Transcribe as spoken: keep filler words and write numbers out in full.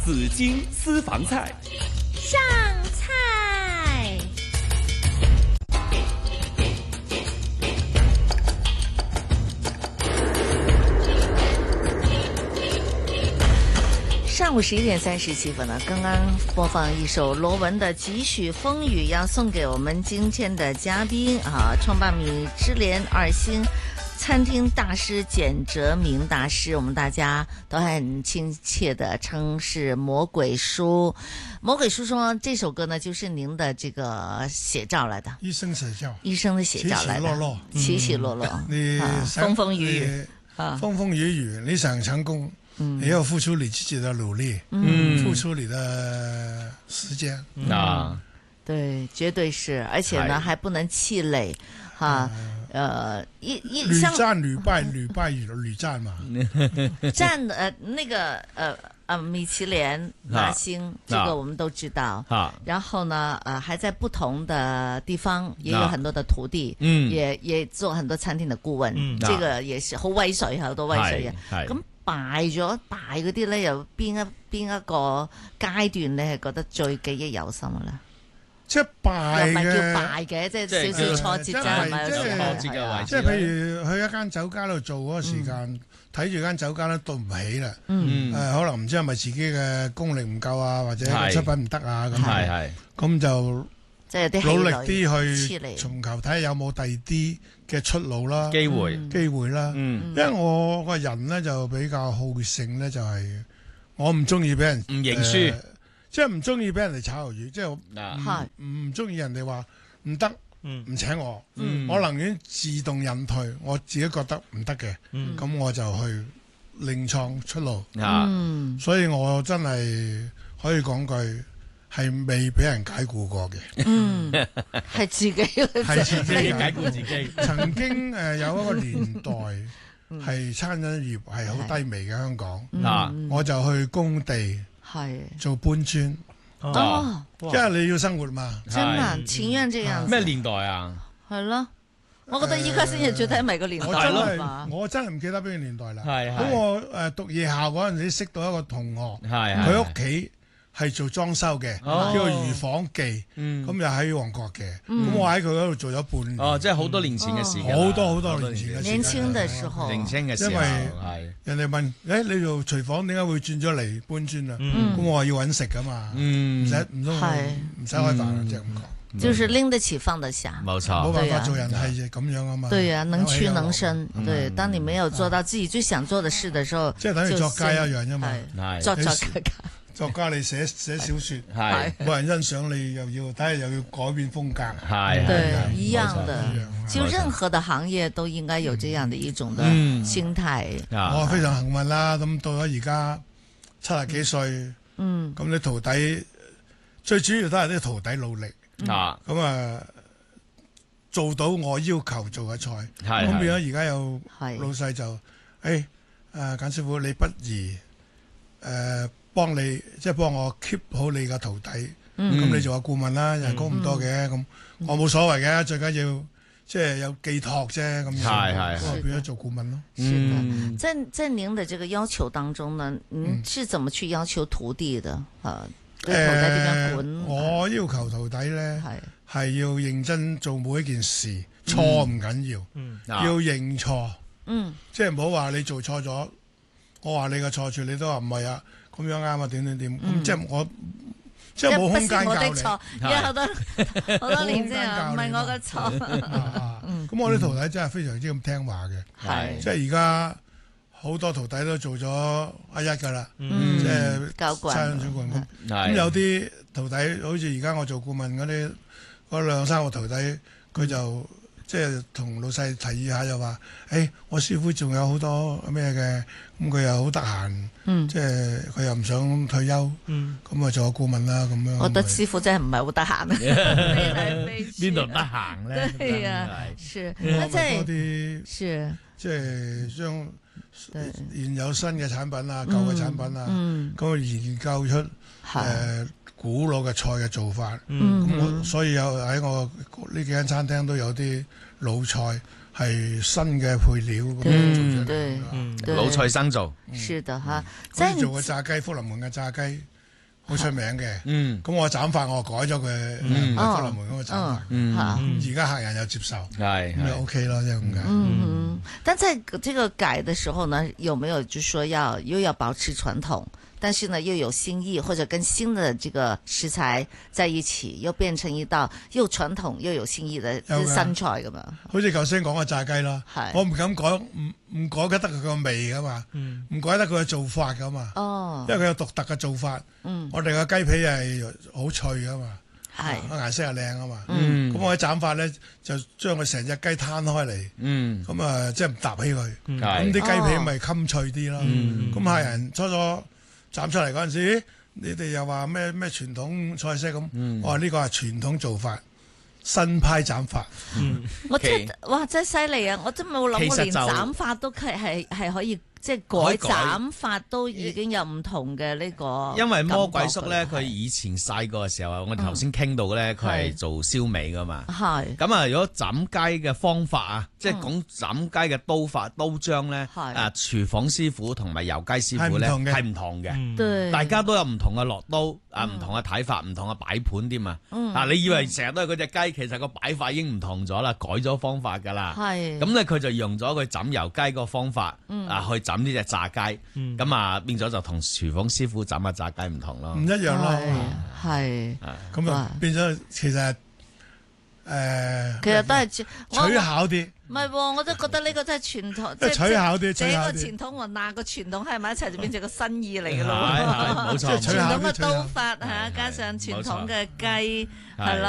紫金私房菜上菜。上午十一點三十七分了，剛剛播放一首羅文的《幾許風雨》，要送給我們今天的嘉賓啊，創辦米芝蓮二星餐廳大師簡哲明大師，我們大家都很親切的稱是魔鬼叔。魔鬼叔說這首歌呢，就是您的這個寫照來的， 醫生寫照， 醫生的寫照來的， 起起落落， 起起落落， 嗯、你、 啊、風風雨雨， 風風雨雨，你想成功， 嗯、 你要付出你自己的努力， 嗯， 付出你的時間， 嗯、啊，對，絕對是，而且呢，還不能氣餒，哈、啊。呃，一一屢戰屢敗，屢敗屢戰嘛。 戰呃那個呃呃米其林拿星、啊，這個我們都知道。啊，然後呢，呃還在不同的地方也有很多的徒弟，嗯，也也做很多餐廳的顧問。嗯，這個也是好威水，好多威水嘅。咁敗咗敗嗰啲咧，又邊一邊一個階段你係覺得最記憶猶深嘅咧？ 即係敗嘅， 又唔係叫敗嘅，即係少少挫折咋，唔係有時挫折嘅位置。 即係譬如去一間酒家度做嗰個時間，睇住間酒家咧對唔起啦。嗯，誒、呃、可能唔知係咪自己嘅功力唔夠啊，或者出品唔得啊咁。係係。咁就即係啲努力啲去從求睇下有冇第二啲嘅出路啦，機會機會啦。嗯，因為我個人咧就比較好勝咧，就係、是、我唔中意俾人唔認輸。呃即係唔中意俾人哋炒魷魚，即係唔唔中意人哋話唔得，唔請我，嗯、我寧願自動引退，我自己覺得唔得嘅，咁、嗯、我就去另創出路。嗯、所以我真係可以講句係未俾人解僱過嘅。嗯，係自己係自己解僱自己。曾經誒、呃、有一個年代係餐飲業係好低微嘅香港，嗯、我就去工地。係做搬磚哦，因為你要生活嘛。真啊，情願這樣。咩年代啊？係咯，我覺得依家先係最睇埋個年代咯。我真係唔記得邊個年代啦。係係。咁我誒讀夜校嗰陣時識到一個同學，係佢屋企係做裝修嘅，叫做魚房記，咁又喺旺角嘅。咁我喺佢嗰度做咗半年。哦，即係好多年前嘅時間。好多好多年前嘅時間。年輕嘅時候。年輕嘅時候。因為係人哋問，誒你做廚房點解會轉咗嚟搬磚啊？咁我話要揾食噶嘛，唔使唔通唔使開飯，即係咁講。就是拎得起放得下。冇錯。冇辦法做人係咁樣啊嘛。對啊，能屈能伸。對，當你沒有做到自己最想做的事的時候，即係等於作家一樣啫嘛。係。作作家。作家你寫寫小説，係冇人欣賞你，又要睇下又要改變風格，係對一樣的。就任何的行業都應該有這樣的一種的心態。我非常幸運啦，咁到咗而家七十幾歲，嗯，咁啲徒弟最主要都係啲徒弟努力啊，咁啊做到我要求做嘅菜，咁變咗而家有老細就誒誒簡師傅，你不如誒。幫你即係幫我 keep 好你個徒弟，咁、嗯、你做下顧問啦，人工唔多嘅，咁、嗯、我冇所謂嘅，最緊要即係有寄託啫，咁樣我變咗做顧問咯。是的，在在您的這個要求當中呢，嗯，是怎麼去要求徒弟的？啊，對徒弟點樣管？我要求徒弟咧係係要認真做每一件事，錯唔緊要，嗯、要認錯，嗯，即係唔好話你做錯咗，我話你個錯處，你都話唔係啊。咁樣啱啊！點點點咁，即係我即係冇空間教你。而家好多好多年啫，唔係我嘅錯。咁我啲徒弟真係非常之咁聽話嘅，係即係而家好多徒弟都做咗阿一噶啦，即係教官、餐主管咁。咁有啲徒弟好似而家我做顧問嗰啲嗰兩三個徒弟，佢就即係同老細提議下，就話：誒，我師傅仲有好多咩嘅，咁佢又好得閒。嗯，即係佢又唔想退休，咁啊做個顧問啦咁樣。我覺得師傅真係唔係好得閒，飛來飛去，邊度得閒咧？對呀，是，那即係是即係將現有新嘅產品啊、舊嘅產品啊，咁啊研究出誒古老嘅菜嘅做法。咁我所以有喺我呢幾間餐廳都有啲老菜。係新嘅配料咁樣做出嚟，老菜生做。是的哈，即係做個炸雞，福臨門嘅炸雞， 好出名嘅。 嗯， 咁我斬法我改咗佢，唔係福臨門嗰個斬法。嗯，而家客人又接受， 係咁就 OK 咯，即係咁解。 嗯，但在這個改的時候呢，有沒有就說要又要保持傳統？但是呢，又有新意，或者跟新的這個食材在一起，又變成一道又傳統又有新意的新菜噶嘛？ 好似頭先講嘅炸雞啦，我唔敢改，唔唔改得佢個味噶嘛，唔改得佢嘅做法噶嘛。哦，因為佢有獨特嘅做法。嗯，我哋個雞皮係好脆噶嘛，係顏色又靚啊嘛。嗯，咁我喺斬法咧就將佢成隻雞攤開嚟。嗯，咁啊即係搭起佢，咁啲雞皮咪襟脆啲咯。咁客人初初斬出嚟嗰陣時，你哋又話咩咩傳統菜式咁？嗯、我話呢個係傳統做法，新派斬法。嗯、 我真哇真係犀利啊！我真冇諗過連斬法都係係係可以。即係改斬法都已經有唔同嘅呢個， 因為魔鬼叔咧，佢以前細個嘅時候啊，我哋頭先傾到咧，佢係做燒味噶嘛。係咁啊！如果斬雞嘅方法啊，即係講斬雞嘅刀法、刀章咧，啊，廚房師傅同埋油雞師傅咧係唔同嘅，大家都有唔同嘅落刀啊，唔同嘅睇法、唔同嘅擺盤添啊。啊，你以為成日都係嗰隻雞，其實個擺法已經唔同咗啦，改咗方法㗎啦。係咁咧，佢就用咗佢斬油雞個方法啊去斬呢隻炸雞，咁啊變咗就同廚房師傅斬嘅炸雞唔同咯， 唔一樣咯， 係咁啊變咗其實誒， 其實都係取巧啲。 唔係喎，我都覺得呢個真係傳統， 即係取巧啲， 即係個傳統和那個傳統喺埋一齊就變成個新意嚟嘅咯。 係係冇錯， 傳統嘅刀法嚇，加上傳統嘅雞係咯。